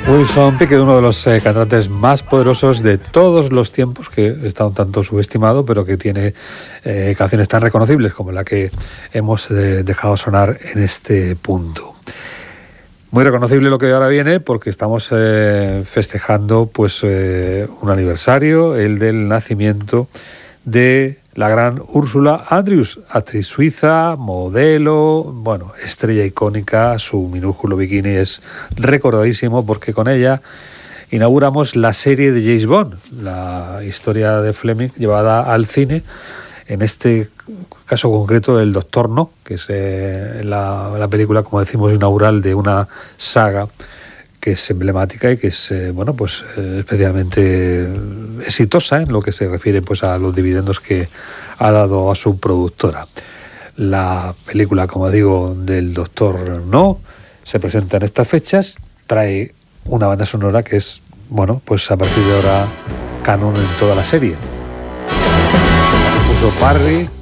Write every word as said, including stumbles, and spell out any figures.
Wilson Pickett, uno de los eh, cantantes más poderosos de todos los tiempos, que está un tanto subestimado, pero que tiene eh, canciones tan reconocibles como la que hemos eh, dejado sonar en este punto. Muy reconocible lo que ahora viene, porque estamos eh, festejando pues eh, un aniversario, el del nacimiento de la gran Ursula Andrews, actriz suiza, modelo, bueno, estrella icónica. Su minúsculo bikini es recordadísimo porque con ella inauguramos la serie de James Bond, la historia de Fleming llevada al cine, en este caso concreto del Doctor No, que es eh, la, la película, como decimos, inaugural de una saga que es emblemática y que es eh, bueno pues eh, especialmente exitosa en lo que se refiere pues a los dividendos que ha dado a su productora. La película, como digo, del Doctor No se presenta en estas fechas, trae una banda sonora que es, bueno, pues a partir de ahora canon en toda la serie. Compuso Parry,